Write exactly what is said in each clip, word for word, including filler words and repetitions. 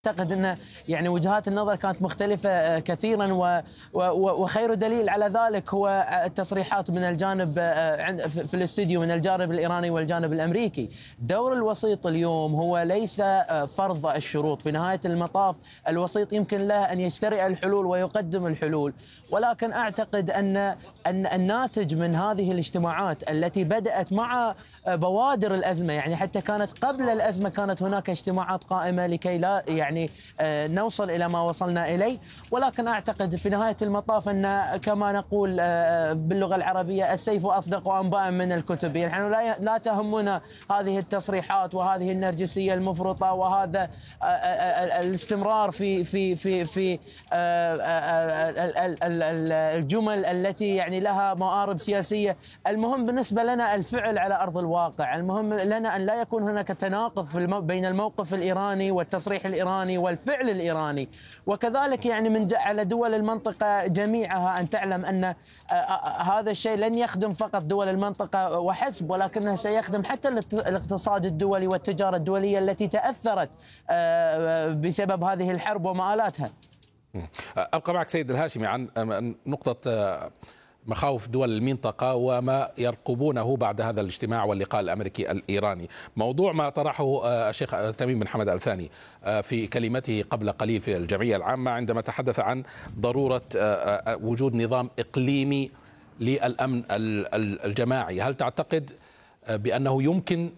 أعتقد أن يعني وجهات النظر كانت مختلفة كثيرا، وخير دليل على ذلك هو التصريحات من الجانب في الاستوديو من الجانب الإيراني والجانب الأمريكي. دور الوسيط اليوم هو ليس فرض الشروط، في نهاية المطاف الوسيط يمكن له أن يشتري الحلول ويقدم الحلول، ولكن أعتقد أن أن الناتج من هذه الاجتماعات التي بدأت مع بوادر الأزمة، يعني حتى كانت قبل الأزمة كانت هناك اجتماعات قائمة لكي لا يعني نوصل إلى ما وصلنا إليه، ولكن أعتقد في نهاية المطاف أن كما نقول باللغة العربية السيف أصدق أنباء من الكتب. نحن لا لا تهمنا هذه التصريحات وهذه النرجسية المفرطة وهذا الاستمرار في في في في الجمل التي يعني لها مآرب سياسية. المهم بالنسبة لنا الفعل على أرض الواقع، المهم لنا أن لا يكون هناك تناقض في المو... بين الموقف الإيراني والتصريح الإيراني والفعل الإيراني، وكذلك يعني من على دول المنطقة جميعها أن تعلم أن هذا الشيء لن يخدم فقط دول المنطقة وحسب، ولكنه سيخدم حتى الاقتصاد الدولي والتجارة الدولية التي تأثرت بسبب هذه الحرب ومآلاتها. أبقى معك سيد الهاشمي عن نقطة مخاوف دول المنطقة وما يرقبونه بعد هذا الاجتماع واللقاء الأمريكي الإيراني. موضوع ما طرحه الشيخ تميم بن حمد آل ثاني في كلمته قبل قليل في الجمعية العامة عندما تحدث عن ضرورة وجود نظام إقليمي للأمن الجماعي. هل تعتقد بأنه يمكن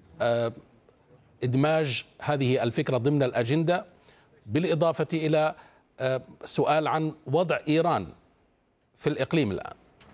إدماج هذه الفكرة ضمن الأجندة، بالإضافة إلى سؤال عن وضع إيران في الإقليم الآن؟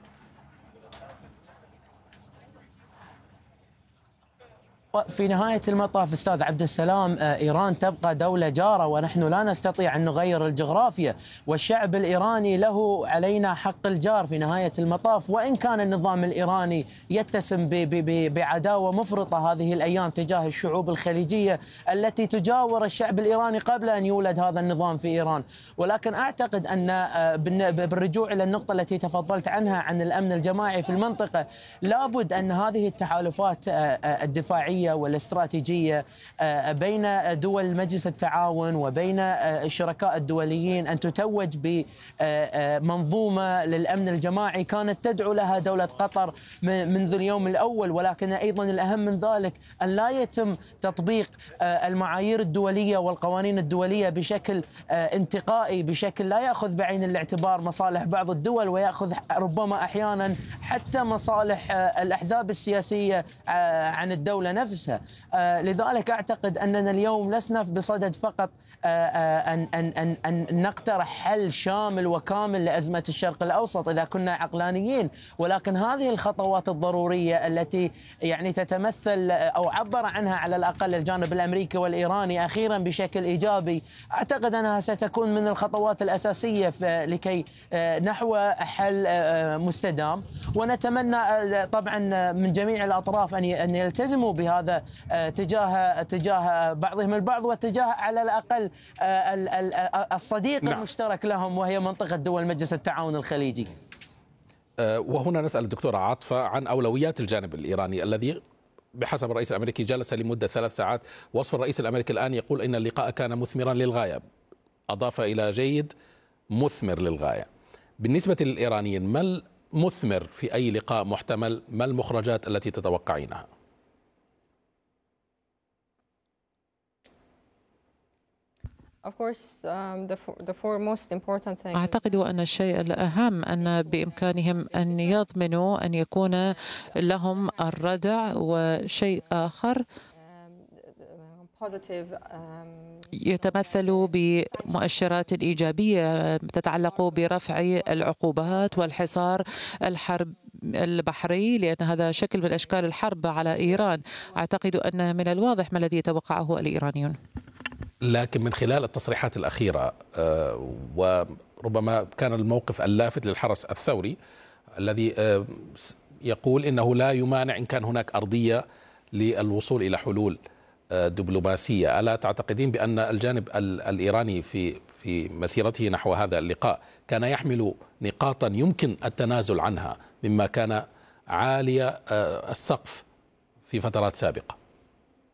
في نهاية المطاف أستاذ عبد السلام، إيران تبقى دولة جارة، ونحن لا نستطيع أن نغير الجغرافيا، والشعب الإيراني له علينا حق الجار في نهاية المطاف. وإن كان النظام الإيراني يتسم بعداوة مفرطة هذه الأيام تجاه الشعوب الخليجية التي تجاور الشعب الإيراني قبل أن يولد هذا النظام في إيران، ولكن أعتقد أن بالرجوع إلى النقطة التي تفضلت عنها عن الأمن الجماعي في المنطقة، لابد أن هذه التحالفات الدفاعية والاستراتيجية بين دول مجلس التعاون وبين الشركاء الدوليين أن تتوج بمنظومة للأمن الجماعي كانت تدعو لها دولة قطر منذ اليوم الأول. ولكن أيضا الأهم من ذلك أن لا يتم تطبيق المعايير الدولية والقوانين الدولية بشكل انتقائي، بشكل لا يأخذ بعين الاعتبار مصالح بعض الدول ويأخذ ربما أحيانا حتى مصالح الأحزاب السياسية عن الدولة نفسها. لذلك أعتقد أننا اليوم لسنا بصدد فقط أن أن أن أن نقترح حل شامل وكامل لأزمة الشرق الأوسط إذا كنا عقلانيين، ولكن هذه الخطوات الضرورية التي يعني تتمثل أو عبر عنها على الأقل الجانب الأمريكي والإيراني أخيرا بشكل إيجابي، أعتقد أنها ستكون من الخطوات الأساسية لكي نحو حل مستدام. ونتمنى طبعا من جميع الأطراف أن أن يلتزموا بهذا تجاه تجاه بعضهم البعض وتجاه على الأقل الصديق نعم. المشترك لهم وهي منطقة دول مجلس التعاون الخليجي. وهنا نسأل الدكتورة عاطفة عن أولويات الجانب الإيراني الذي بحسب الرئيس الأمريكي جلس لمدة ثلاث ساعات. وصف الرئيس الأمريكي الآن يقول إن اللقاء كان مثمرا للغاية، أضاف إلى جيد مثمر للغاية. بالنسبة للإيرانيين، ما المثمر في أي لقاء محتمل؟ ما المخرجات التي تتوقعينها؟ أعتقد أن الشيء الأهم أن بإمكانهم أن يضمنوا أن يكون لهم الردع، وشيء آخر يتمثل بمؤشرات إيجابية تتعلق برفع العقوبات والحصار الحرب البحري، لأن هذا شكل من أشكال الحرب على إيران. أعتقد أن من الواضح ما الذي يتوقعه الإيرانيون. لكن من خلال التصريحات الأخيرة وربما كان الموقف اللافت للحرس الثوري الذي يقول إنه لا يمانع إن كان هناك أرضية للوصول إلى حلول دبلوماسية، ألا تعتقدين بأن الجانب الإيراني في في مسيرته نحو هذا اللقاء كان يحمل نقاطا يمكن التنازل عنها مما كان عالي السقف في فترات سابقة؟